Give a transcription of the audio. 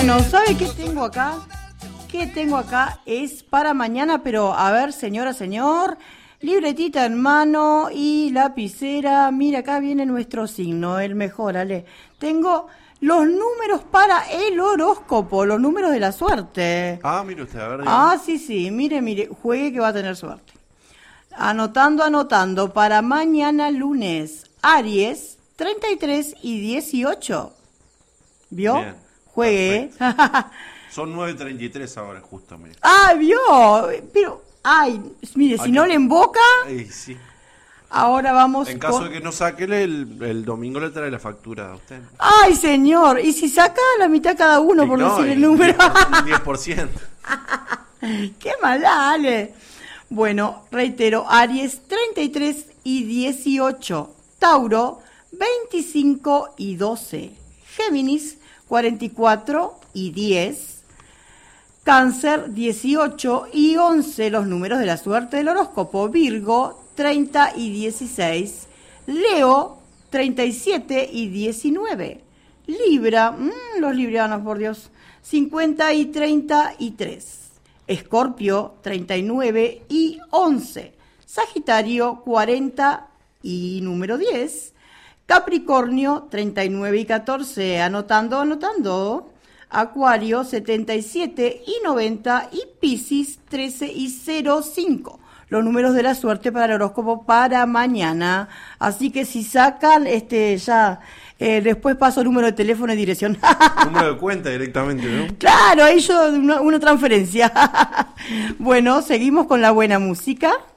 Bueno, ¿sabe qué tengo acá? ¿Qué tengo acá? Es para mañana, pero a ver, señora, señor, libretita en mano y lapicera. Mira, acá viene nuestro signo, el mejor, Ale. Tengo los números para el horóscopo, los números de la suerte. Ah, mire usted, a ver. Sí, mire, juegue que va a tener suerte. Anotando, para mañana lunes, Aries, 33 y 18. ¿Vio? Bien, juegue. Son 9:33 ahora, justo. Mire. Ah, vio. Pero, mire, si no le emboca, Sí. ahora vamos En caso de que no saque, el domingo le trae la factura a usted. Ay, señor, ¿y si saca la mitad cada uno por decir el número? 10%. ¡Qué mala, Ale! Bueno, reitero, Aries 33 y 18, Tauro 25 y 12, Géminis 44 y 10, Cáncer 18 y 11, los números de la suerte del horóscopo, Virgo 30 y 16, Leo 37 y 19, Libra, los librianos, por Dios, 50 y 33, Escorpio 39 y 11, Sagitario 40 y número 10, Capricornio 39 y 14, anotando, Acuario 77 y 90 y Piscis 13 y 05. Los números de la suerte para el horóscopo para mañana. Así que si sacan, después paso número de teléfono y dirección. Número de cuenta directamente, ¿no? Claro, ahí yo una transferencia. Bueno, seguimos con la buena música.